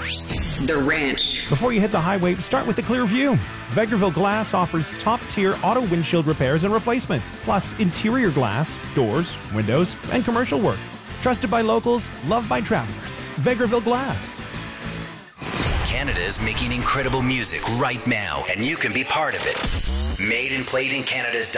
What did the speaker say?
The Ranch. Before you hit the highway, start with a clear view. Vegreville Glass offers top-tier auto windshield repairs and replacements, plus interior glass, doors, windows, and commercial work. Trusted by locals, loved by travelers. Vegreville Glass. Canada is making incredible music right now, and you can be part of it. Made and played in Canada.